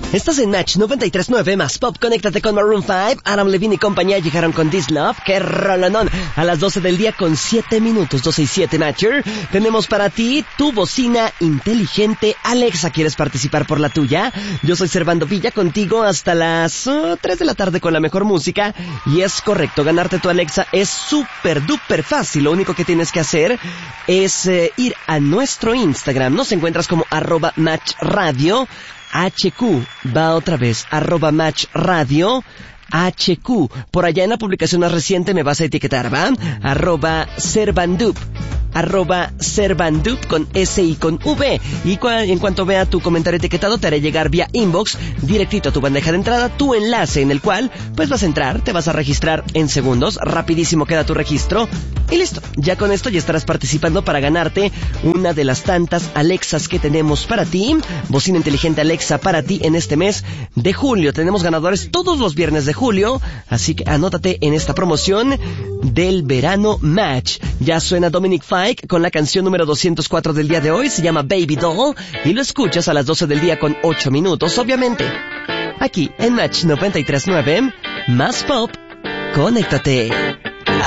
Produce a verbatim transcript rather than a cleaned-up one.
Estás en Match noventa y tres punto nueve más Pop. Conéctate con Maroon cinco. Adam Levine y compañía llegaron con This Love. ¡Qué rolonón! A las doce del día con siete minutos. doce y siete, Matcher. Tenemos para ti tu bocina inteligente Alexa. ¿Quieres participar por la tuya? Yo soy Servando Villa, contigo hasta las uh, tres de la tarde con la mejor música. Y es correcto, ganarte tu Alexa es súper duper fácil. Lo único que tienes que hacer es eh, ir a nuestro Instagram. Nos encuentras como arroba Match Radio H Q. Va otra vez, arroba Match Radio H Q. Por allá en la publicación más reciente me vas a etiquetar, ¿va? Arroba Servandup. Arroba Servandup con S y con V. Y cu- en cuanto vea tu comentario etiquetado, te haré llegar vía inbox directito a tu bandeja de entrada tu enlace en el cual pues vas a entrar, te vas a registrar en segundos, rapidísimo queda tu registro y listo. Ya con esto ya estarás participando para ganarte una de las tantas Alexas que tenemos para ti. Bocina inteligente Alexa para ti en este mes de julio. Tenemos ganadores todos los viernes de julio, así que anótate en esta promoción del verano Match. Ya suena Dominic Fike con la canción número doscientos cuatro del día de hoy, se llama Baby Doll, y lo escuchas a las doce del día con ocho minutos, obviamente. Aquí en Match noventa y tres punto nueve, más Pop, conéctate.